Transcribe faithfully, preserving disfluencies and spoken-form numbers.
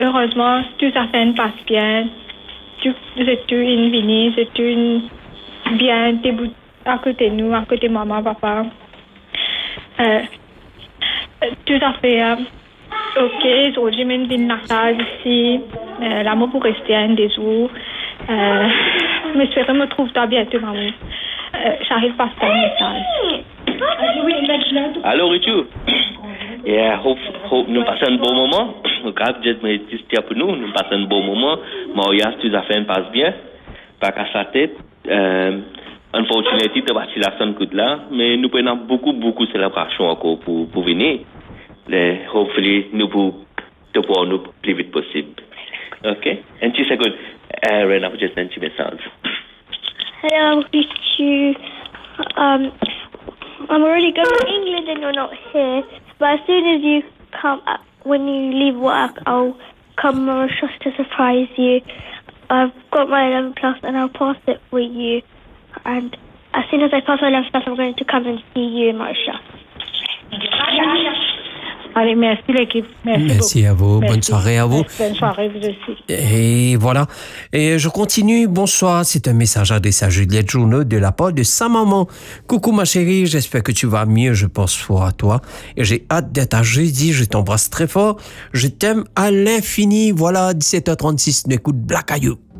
heureusement, tout ça fait passe bien. Tout, c'est tout une vini, c'est tout une bien debout à côté de nous, à côté de maman, papa. Euh, tout à fait. Euh, ok, aujourd'hui, même une nartage ici. Euh, l'amour pour rester un des jours. Euh, mais j'espère me trouve toi bientôt, maman. Euh, j'arrive pas à faire un message. Allô, Ritu? Yeah, hope, hope nous passons un bon moment. Au cas où je me dis pour nous, nous passons un bon moment. Mariage, tout à fait, passe bien. Pas qu'à sa tête. Euh, unfortunately, tu vas tirer la sonne coup là, mais nous prenons beaucoup, beaucoup de célébrations encore pour, pour venir. Les, hopefully, nous pouvons te voir nous plus vite possible. Ok? Un petit seconde. Uh, Rena, just un petit message. Hello, Ritu. Um, I'm already going to England and you're not here. But as soon as you come, uh, when you leave work, I'll come Mauritius to surprise you. I've got my eleven plus and I'll pass it for you. And as soon as I pass my eleven plus, I'm going to come and see you in Mauritius. Allez, merci l'équipe. Merci, merci à vous. Merci. Bonne soirée à vous. Bonne soirée, vous aussi. Et voilà. Et je continue. Bonsoir. C'est un message adressé à Juliette Journeau de la part de sa maman. Coucou ma chérie. J'espère que tu vas mieux. Je pense fort à toi. Et j'ai hâte d'être à jeudi. Je t'embrasse très fort. Je t'aime à l'infini. Voilà, dix-sept heures trente-six. N'écoute Black Ayou.